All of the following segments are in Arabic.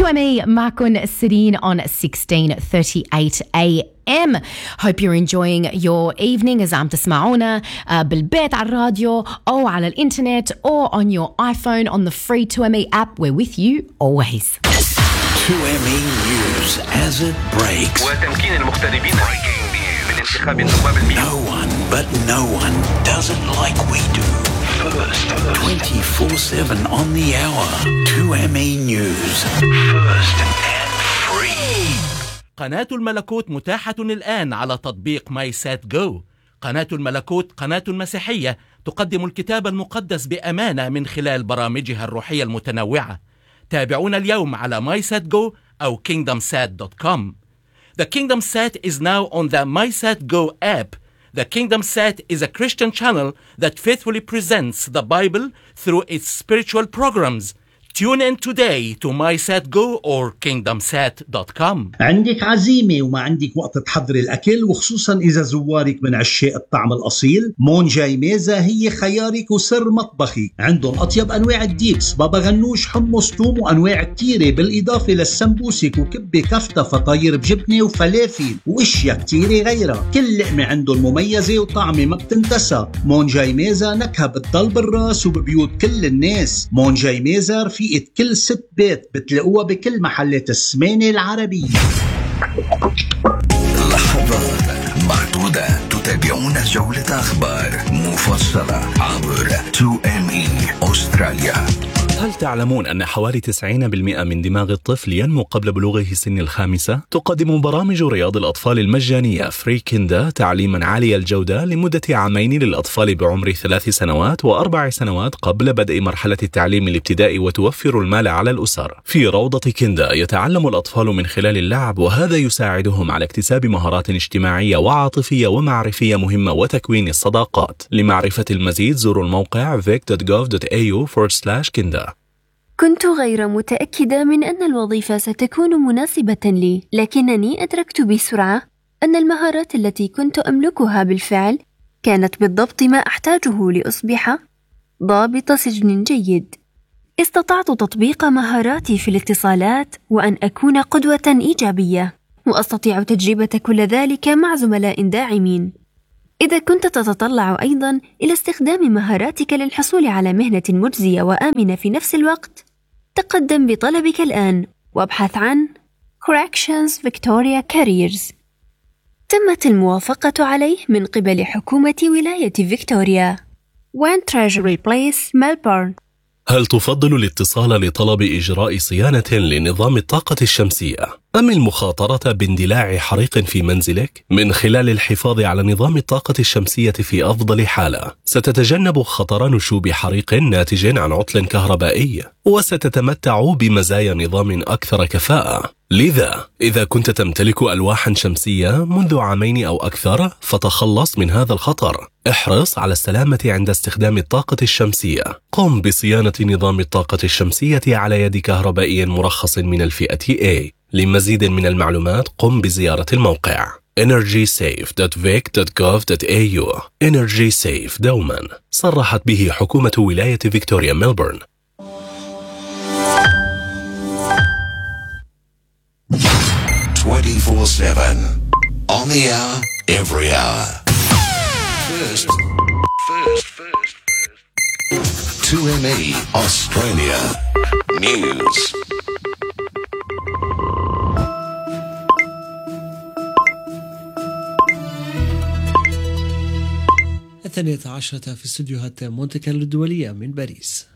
2ME معكن سيرين on 16:38 AM. Hope you're enjoying your evening as عم تسمعونا بالبيت على الراديو أو على الإنترنت or on your iPhone on the free 2ME app. We're with you always. 2ME News as it breaks. وتمكين المغتربين من انتخاب النواب No one does it like we do. First, 24/7 on the hour. 2ME News. First and free. قناة الملكوت متاحة الآن على تطبيق ماي سات جو. قناة الملكوت قناة مسيحية تقدم الكتاب المقدس بأمانة من خلال برامجها الروحية المتنوعة. تابعونا اليوم على MySatGo أو KingdomSat.com. The KingdomSat is now on the MySatGo app. The KingdomSat is a Christian channel that faithfully presents the Bible through its spiritual programs. Tune in today to MySatGo or KingdomSat.com. عندك عزيمة وما عندك وقت تحضري الأكل، وخصوصا إذا زوارك من عشاق الطعم الأصيل، مون جاي ميزة هي خيارك وسر مطبخك. عندهم أطيب أنواع الديبس، بابا غنوش، حمص، توم، وأنواع كتيرة، بالإضافة للسمبوسك وكبة كفتة، فطاير بجبنة وفلافل وأشياء كتيرة غيرها. كل لقمة عندهم مميزة وطعمة ما بتنتسى. مون جاي ميزة نكهة بتضل بالراس وببيوت كل الناس. مون جاي ميزة رفيقة كل ست بيت، بتلاقوها بكل محلات السمانة العربية. لحظات معدودة تتابعون جولة أخبار مفصلة عبر 2ME أستراليا. هل تعلمون أن حوالي 90% من دماغ الطفل ينمو قبل بلوغه سن الخامسة؟ تقدم برامج رياض الأطفال المجانية فري كيندا تعليما عالي الجودة لمدة عامين للأطفال بعمر 3 سنوات و4 سنوات قبل بدء مرحلة التعليم الابتدائي، وتوفر المال على الأسر. في روضة كيندا يتعلم الأطفال من خلال اللعب، وهذا يساعدهم على اكتساب مهارات اجتماعية وعاطفية ومعرفية مهمة وتكوين الصداقات. لمعرفة المزيد زوروا الموقع vic.gov.au/kinda. كنت غير متأكدة من أن الوظيفة ستكون مناسبة لي، لكنني أدركت بسرعة أن المهارات التي كنت أملكها بالفعل كانت بالضبط ما أحتاجه لأصبح ضابط سجن جيد. استطعت تطبيق مهاراتي في الاتصالات وأن أكون قدوة إيجابية، وأستطيع تجربة كل ذلك مع زملاء داعمين. إذا كنت تتطلع أيضاً إلى استخدام مهاراتك للحصول على مهنة مجزية وآمنة في نفس الوقت، تقدم بطلبك الآن وابحث عن Corrections Victoria Careers. تمت الموافقة عليه من قبل حكومة ولاية فيكتوريا. 1 Treasury Place Melbourne. هل تفضل الاتصال لطلب إجراء صيانة لنظام الطاقة الشمسية أم المخاطرة باندلاع حريق في منزلك؟ من خلال الحفاظ على نظام الطاقة الشمسية في أفضل حالة، ستتجنب خطر نشوب حريق ناتج عن عطل كهربائي، وستتمتع بمزايا نظام أكثر كفاءة. لذا إذا كنت تمتلك ألواحا شمسية منذ عامين أو أكثر، فتخلص من هذا الخطر. احرص على السلامة عند استخدام الطاقة الشمسية. قم بصيانة نظام الطاقة الشمسية على يد كهربائي مرخص من الفئة A. لمزيد من المعلومات قم بزيارة الموقع energysafe.vic.gov.au. Energy Safe دوما صرحت به حكومة ولاية فيكتوريا ميلبورن. 24/7 on the hour, every hour. First. 2ME Australia News. الثانية عشرة في استديوهات مونte كارلو الدولية من باريس.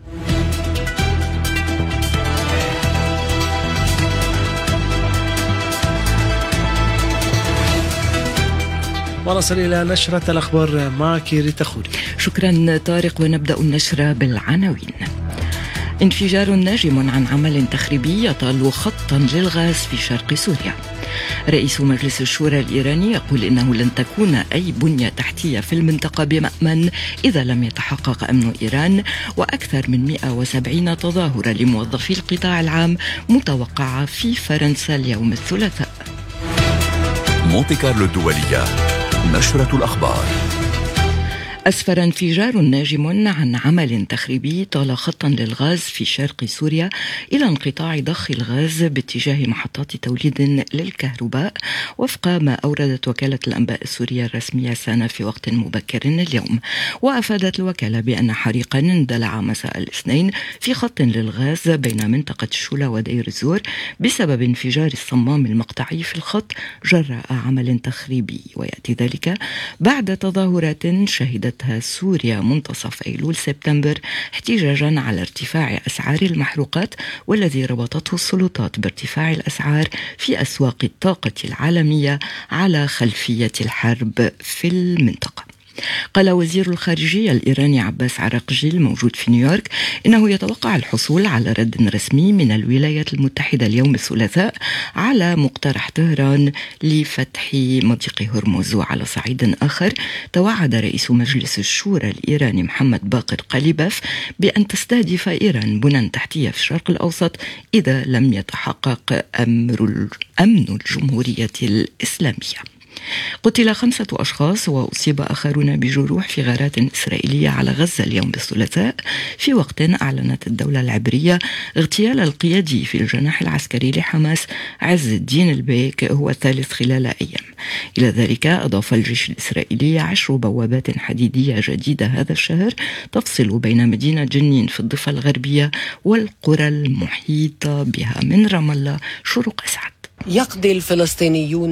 ونصل إلى نشرة الأخبار معك ريتا خوري. شكرا طارق، ونبدأ النشرة بالعناوين. انفجار ناجم عن عمل تخريبي يطال خطا للغاز في شرق سوريا. رئيس مجلس الشورى الإيراني يقول إنه لن تكون أي بنية تحتية في المنطقة بمأمن إذا لم يتحقق أمن إيران. وأكثر من 170 تظاهرة لموظفي القطاع العام متوقعة في فرنسا اليوم الثلاثاء. مونte كارلو الدولية، نشرة الأخبار. أسفر انفجار ناجم عن عمل تخريبي طال خطا للغاز في شرق سوريا إلى انقطاع ضخ الغاز باتجاه محطات توليد للكهرباء، وفق ما أوردت وكالة الأنباء السورية الرسمية سانا في وقت مبكر اليوم. وأفادت الوكالة بأن حريقا اندلع مساء الاثنين في خط للغاز بين منطقة الشولة ودير الزور بسبب انفجار الصمام المقطعي في الخط جراء عمل تخريبي، ويأتي ذلك بعد تظاهرات شهدتها سوريا منتصف أيلول سبتمبر احتجاجا على ارتفاع أسعار المحروقات، والذي ربطته السلطات بارتفاع الأسعار في أسواق الطاقة العالمية على خلفية الحرب في المنطقة. قال وزير الخارجية الإيراني عباس عراقجي الموجود في نيويورك إنه يتوقع الحصول على رد رسمي من الولايات المتحدة اليوم الثلاثاء على مقترح طهران لفتح مضيق هرمز. وعلى صعيد آخر توعد رئيس مجلس الشورى الإيراني محمد باقر قليباف بأن تستهدف إيران بنى تحتية في الشرق الأوسط إذا لم يتحقق أمن الجمهورية الإسلامية. قتل 5 أشخاص وأصيب آخرون بجروح في غارات إسرائيلية على غزة اليوم الثلاثاء، في وقت أعلنت الدولة العبرية اغتيال القيادي في الجناح العسكري لحماس عز الدين البيك هو الثالث خلال أيام. إلى ذلك أضاف الجيش الإسرائيلي 10 بوابات حديدية جديدة هذا الشهر تفصل بين مدينة جنين في الضفة الغربية والقرى المحيطة بها. من رام الله شروق أسعد. يقضي الفلسطينيون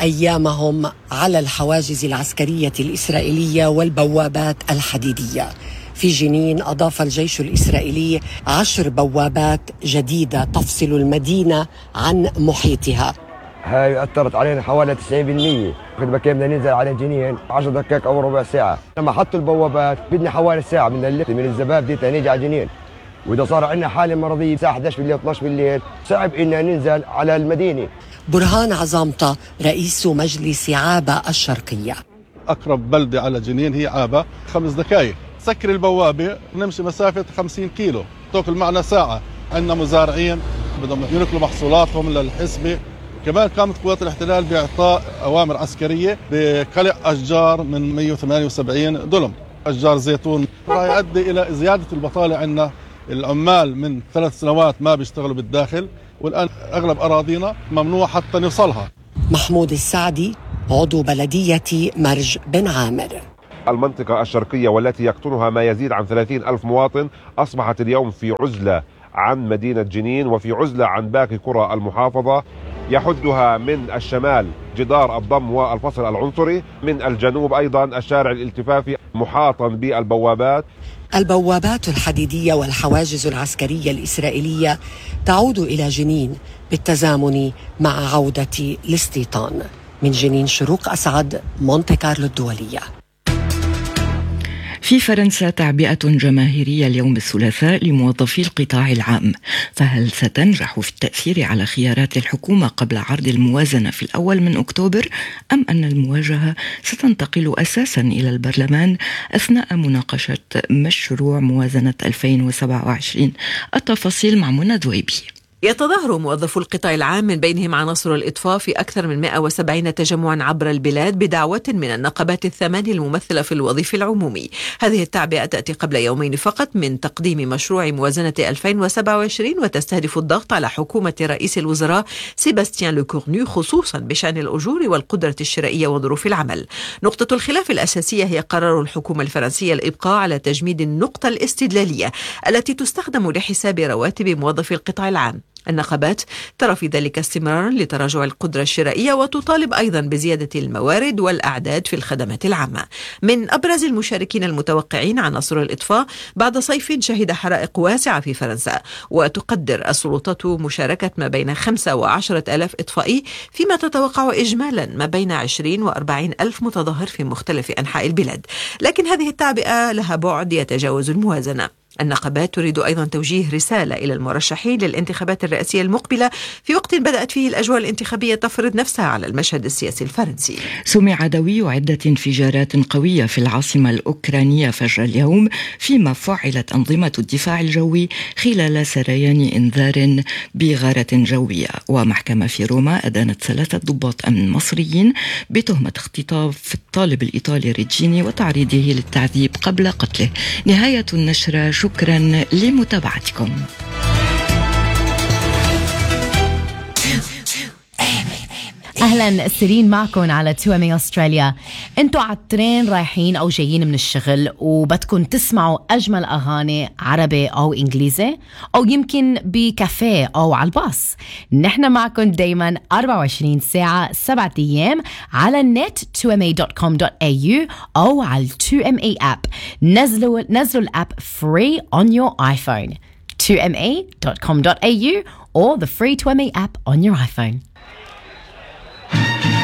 أيامهم على الحواجز العسكرية الإسرائيلية والبوابات الحديدية. في جنين أضاف الجيش الإسرائيلي 10 بوابات جديدة تفصل المدينة عن محيطها. هاي أثرت علينا حوالي 90%. كنا بدنا ننزل على جنين 10 دقائق أو ربع ساعة. لما حطوا البوابات بدنا حوالي ساعة من الزباب دي نيجي على جنين، وإذا صار عندنا حالة مرضية الساعة 11 بالليل 12 بالليل صعب إننا ننزل على المدينة. برهان عظامطة رئيس مجلس عابة الشرقية. أقرب بلدة على جنين هي عابة، 5 دقائق سكر البوابة نمشي مسافة 50 كيلو، تأكل معنا ساعة. عندنا مزارعين بدهم ينقلوا محصولاتهم للحسبة. كمان قامت قوات الاحتلال بإعطاء أوامر عسكرية بقلع أشجار من 178 دلم، أشجار زيتون. راح يؤدي إلى زيادة البطالة. عندنا العمال من 3 سنوات ما بيشتغلوا بالداخل، والآن أغلب أراضينا ممنوع حتى نوصلها. محمود السعدي عضو بلدية مرج بن عامر. المنطقة الشرقية والتي يقطنها ما يزيد عن 30,000 مواطن أصبحت اليوم في عزلة عن مدينة جنين وفي عزلة عن باقي قرى المحافظة. يحدها من الشمال جدار الضم والفصل العنصري، من الجنوب أيضا الشارع الالتفافي محاطا بالبوابات. البوابات الحديدية والحواجز العسكرية الإسرائيلية تعود إلى جنين بالتزامن مع عودة الاستيطان. من جنين شروق أسعد، مونتي كارلو الدولية. في فرنسا تعبئة جماهيرية اليوم الثلاثاء لموظفي القطاع العام، فهل ستنجح في التأثير على خيارات الحكومة قبل عرض الموازنة في الأول من أكتوبر، أم أن المواجهة ستنتقل أساسا إلى البرلمان أثناء مناقشة مشروع موازنة 2027؟ التفاصيل مع منى ذويبي. يتظاهر موظفو القطاع العام من بينهم عناصر الإطفاء في أكثر من 170 تجمعا عبر البلاد بدعوة من النقابات ال8 الممثلة في الوظيفة العمومي. هذه التعبئة تأتي قبل يومين فقط من تقديم مشروع موازنة 2027، وتستهدف الضغط على حكومة رئيس الوزراء سيباستيان لوكورنو خصوصا بشأن الأجور والقدرة الشرائية وظروف العمل. نقطة الخلاف الأساسية هي قرار الحكومة الفرنسية الإبقاء على تجميد النقطة الاستدلالية التي تستخدم لحساب رواتب موظفي القطاع العام. النقابات ترى في ذلك استمرارا لتراجع القدرة الشرائية، وتطالب أيضا بزيادة الموارد والأعداد في الخدمات العامة. من أبرز المشاركين المتوقعين عناصر الإطفاء بعد صيف شهد حرائق واسعة في فرنسا، وتقدر السلطات مشاركة ما بين 5 و10 ألاف إطفائي، فيما تتوقع إجمالا ما بين 20 و40 ألف متظاهر في مختلف أنحاء البلاد. لكن هذه التعبئة لها بعد يتجاوز الموازنة. النقابات تريد أيضا توجيه رسالة إلى المرشحين للانتخابات الرئاسية المقبلة في وقت بدأت فيه الأجواء الانتخابية تفرض نفسها على المشهد السياسي الفرنسي. سمع دوي عدة انفجارات قوية في العاصمة الأوكرانية فجر اليوم، فيما فعلت أنظمة الدفاع الجوي خلال سريان إنذار بغارة جوية. ومحكمة في روما أدانت 3 ضباط أمن مصريين بتهمة اختطاف الطالب الإيطالي ريجيني وتعريضه للتعذيب قبل قتله. نهاية النشرة، شكرا لمتابعتكم. أهلا، سيرين معكم على 2MA أستراليا. انتوا على الترين رايحين أو جايين من الشغل وبدكم تسمعوا أجمل أغاني عربي أو إنجليزي، أو يمكن بكافيه أو على الباص. نحن معكم دايما 24 ساعة 7 أيام على النت 2ma.com.au أو على 2MA app. نزلوا الأب free on your iPhone. 2ma.com.au or the free 2MA app on your iPhone.